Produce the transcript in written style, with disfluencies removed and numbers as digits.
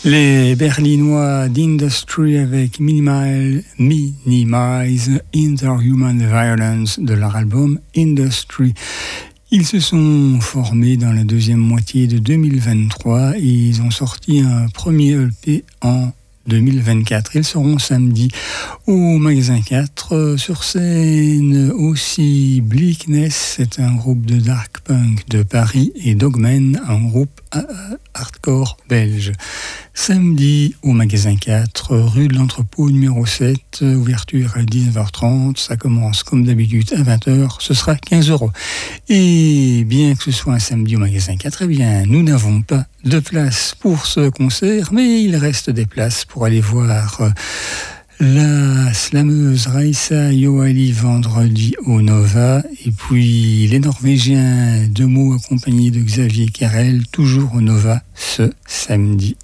Les Berlinois d'Industry avec Minimize Interhuman Violence de leur album Industry. Ils se sont formés dans la deuxième moitié de 2023 et ils ont sorti un premier EP en 2024. Ils seront samedi au Magasin 4. Sur scène aussi Bleakness, c'est un groupe de dark punk de Paris, et Dogmen, un groupe hardcore belge. Samedi au Magasin 4, rue de l'Entrepôt numéro 7, ouverture à 19h30, ça commence comme d'habitude à 20h, ce sera 15 €. Et bien que ce soit un samedi au Magasin 4, eh bien nous n'avons pas de place pour ce concert, mais il reste des places pour aller voir la slameuse Raissa Joali vendredi au Nova, et puis les Norvégiens Demo accompagnés de Xavier Carrel toujours au Nova ce samedi.